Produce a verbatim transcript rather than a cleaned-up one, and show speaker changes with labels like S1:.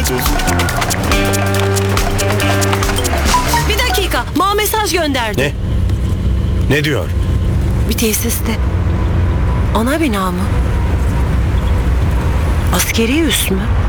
S1: olsun.
S2: Bir dakika. Ma mesaj gönderdi.
S1: Ne? Ne diyor?
S2: Bir tesiste. Ana bina mı? Askeri üs mü?